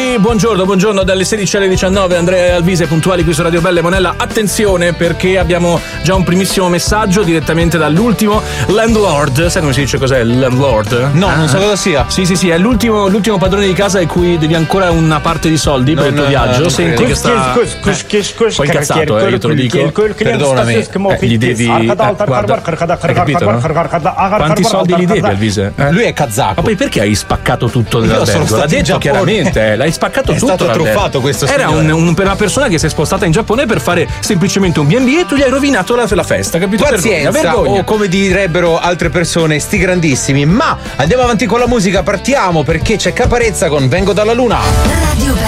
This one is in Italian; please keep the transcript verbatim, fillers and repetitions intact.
Eccoci, buongiorno, buongiorno dalle sedici alle diciannove, Andrea Alvise puntuali qui su Radio Belle Monella. Attenzione perché abbiamo già un primissimo messaggio direttamente dall'ultimo landlord. Sai come si dice cos'è il landlord? No, ah. non so cosa sia. Sì, sì, sì, è l'ultimo, l'ultimo padrone di casa a cui devi ancora una parte di soldi non, per il tuo viaggio. Senti che sta poi incazzato, eh, io te lo dico. Perdonami, eh, gli devi eh, guarda, hai capito, no? Quanti soldi gli devi Alvise? Eh? Lui è kazako. Ma poi perché hai spaccato tutto dell'albergo? L'ha detto chiaramente, l'hai spaccato è tutto. È stato truffato questo Era un, un, per una persona che si è spostata in Giappone per fare semplicemente un B and B e tu gli hai rovinato la, la festa, capito? Pazienza, vergogna, vergogna. O come direbbero altre persone, sti grandissimi. Ma andiamo avanti con la musica, partiamo perché c'è Caparezza con Vengo dalla Luna. Radio